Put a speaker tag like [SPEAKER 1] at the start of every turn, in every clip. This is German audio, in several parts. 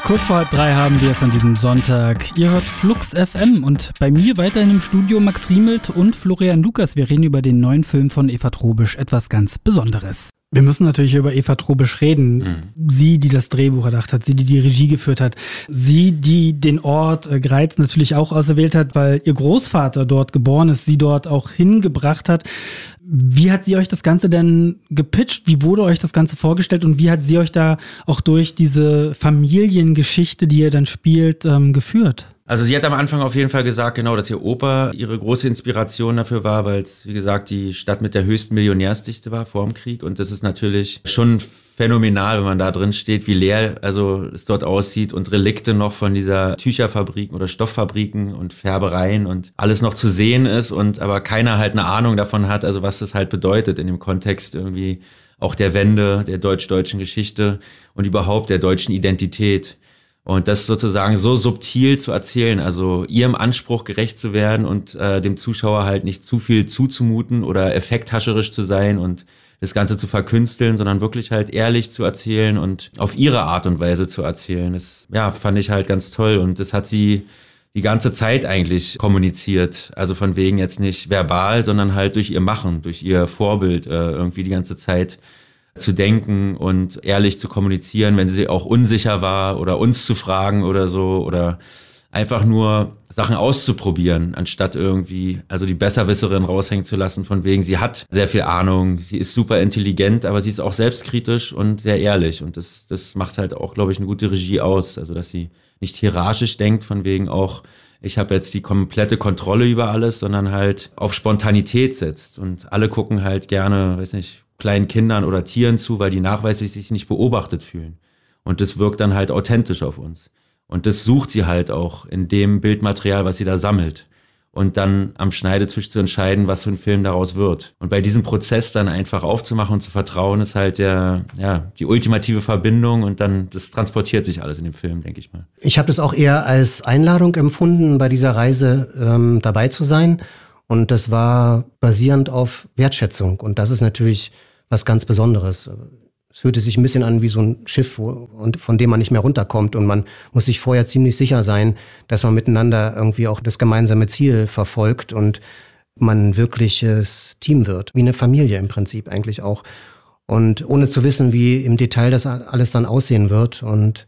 [SPEAKER 1] Kurz vor 2:30 haben wir es an diesem Sonntag. Ihr hört Flux FM und bei mir weiterhin im Studio Max Riemelt und Florian Lukas. Wir reden über den neuen Film von Eva Trobisch, etwas ganz Besonderes. Wir müssen natürlich über Eva Trobisch reden. Sie, die das Drehbuch erdacht hat, sie, die die Regie geführt hat, sie, die den Ort Greiz natürlich auch auserwählt hat, weil ihr Großvater dort geboren ist, sie dort auch hingebracht hat. Wie hat sie euch das Ganze denn gepitcht? Wie wurde euch das Ganze vorgestellt und wie hat sie euch da auch durch diese Familiengeschichte, die ihr dann spielt, geführt?
[SPEAKER 2] Also sie hat am Anfang auf jeden Fall gesagt, genau, dass ihr Opa ihre große Inspiration dafür war, weil es, wie gesagt, die Stadt mit der höchsten Millionärsdichte war vor dem Krieg. Und das ist natürlich schon phänomenal, wenn man da drin steht, wie leer also es dort aussieht und Relikte noch von dieser Tücherfabriken oder Stofffabriken und Färbereien und alles noch zu sehen ist und aber keiner halt eine Ahnung davon hat, also was das halt bedeutet in dem Kontext irgendwie auch der Wende, der deutsch-deutschen Geschichte und überhaupt der deutschen Identität. Und das sozusagen so subtil zu erzählen, also ihrem Anspruch gerecht zu werden und dem Zuschauer halt nicht zu viel zuzumuten oder effekthascherisch zu sein und das Ganze zu verkünsteln, sondern wirklich halt ehrlich zu erzählen und auf ihre Art und Weise zu erzählen. Das, ja, fand ich halt ganz toll und das hat sie die ganze Zeit eigentlich kommuniziert. Also von wegen jetzt nicht verbal, sondern halt durch ihr Machen, durch ihr Vorbild irgendwie die ganze Zeit zu denken und ehrlich zu kommunizieren, wenn sie auch unsicher war oder uns zu fragen oder so oder einfach nur Sachen auszuprobieren, anstatt irgendwie also die Besserwisserin raushängen zu lassen, von wegen sie hat sehr viel Ahnung, sie ist super intelligent, aber sie ist auch selbstkritisch und sehr ehrlich und das macht halt auch, glaube ich, eine gute Regie aus, also dass sie nicht hierarchisch denkt, von wegen auch ich habe jetzt die komplette Kontrolle über alles, sondern halt auf Spontanität setzt und alle gucken halt gerne, weiß nicht, kleinen Kindern oder Tieren zu, weil die nachweislich sich nicht beobachtet fühlen. Und das wirkt dann halt authentisch auf uns. Und das sucht sie halt auch in dem Bildmaterial, was sie da sammelt. Und dann am Schneidetisch zu entscheiden, was für ein Film daraus wird. Und bei diesem Prozess dann einfach aufzumachen und zu vertrauen, ist halt die ultimative Verbindung und dann, das transportiert sich alles in dem Film, denke ich mal.
[SPEAKER 3] Ich habe das auch eher als Einladung empfunden, bei dieser Reise dabei zu sein. Und das war basierend auf Wertschätzung. Und das ist natürlich was ganz Besonderes. Es hörte sich ein bisschen an wie so ein Schiff, von dem man nicht mehr runterkommt. Und man muss sich vorher ziemlich sicher sein, dass man miteinander irgendwie auch das gemeinsame Ziel verfolgt und man ein wirkliches Team wird. Wie eine Familie im Prinzip eigentlich auch. Und ohne zu wissen, wie im Detail das alles dann aussehen wird. Und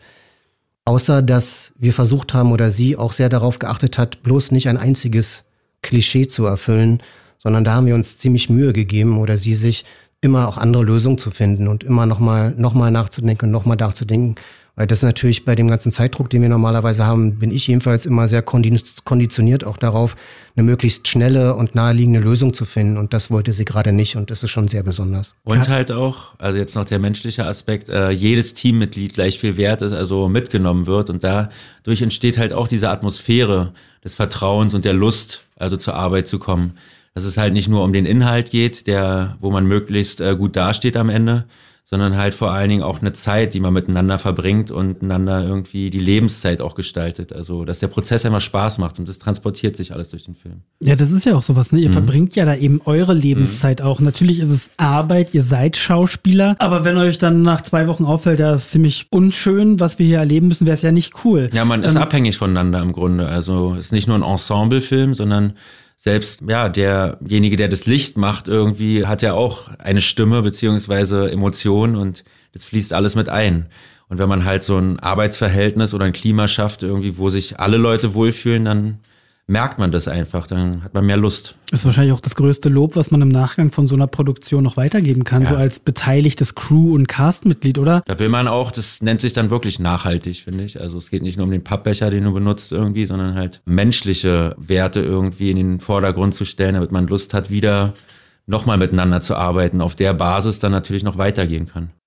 [SPEAKER 3] außer, dass wir versucht haben oder sie auch sehr darauf geachtet hat, bloß nicht ein einziges Klischee zu erfüllen, sondern da haben wir uns ziemlich Mühe gegeben oder sie sich immer auch andere Lösungen zu finden und immer noch mal nachzudenken und nochmal nachzudenken. Weil das natürlich bei dem ganzen Zeitdruck, den wir normalerweise haben, bin ich jedenfalls immer sehr konditioniert auch darauf, eine möglichst schnelle und naheliegende Lösung zu finden. Und das wollte sie gerade nicht und das ist schon sehr besonders.
[SPEAKER 2] Und halt auch, also jetzt noch der menschliche Aspekt, jedes Teammitglied gleich viel wert ist, also mitgenommen wird. Und dadurch entsteht halt auch diese Atmosphäre des Vertrauens und der Lust, also zur Arbeit zu kommen. Dass es halt nicht nur um den Inhalt geht, wo man möglichst gut dasteht am Ende, sondern halt vor allen Dingen auch eine Zeit, die man miteinander verbringt und einander irgendwie die Lebenszeit auch gestaltet. Also, dass der Prozess immer Spaß macht und das transportiert sich alles durch den Film.
[SPEAKER 1] Ja, das ist ja auch sowas, ne? Ihr verbringt ja da eben eure Lebenszeit auch. Natürlich ist es Arbeit, ihr seid Schauspieler, aber wenn euch dann nach 2 Wochen auffällt, ja, das ist ziemlich unschön, was wir hier erleben müssen, wäre es ja nicht cool.
[SPEAKER 2] Ja, man ist abhängig voneinander im Grunde. Also, es ist nicht nur ein Ensemblefilm, sondern selbst, ja, derjenige, der das Licht macht, irgendwie hat ja auch eine Stimme beziehungsweise Emotionen und das fließt alles mit ein. Und wenn man halt so ein Arbeitsverhältnis oder ein Klima schafft, irgendwie, wo sich alle Leute wohlfühlen, dann merkt man das einfach, dann hat man mehr Lust.
[SPEAKER 1] Das ist wahrscheinlich auch das größte Lob, was man im Nachgang von so einer Produktion noch weitergeben kann, so als beteiligtes Crew- und Castmitglied, oder?
[SPEAKER 2] Da will man auch, das nennt sich dann wirklich nachhaltig, finde ich. Also es geht nicht nur um den Pappbecher, den du benutzt irgendwie, sondern halt menschliche Werte irgendwie in den Vordergrund zu stellen, damit man Lust hat, wieder nochmal miteinander zu arbeiten, auf der Basis dann natürlich noch weitergehen kann.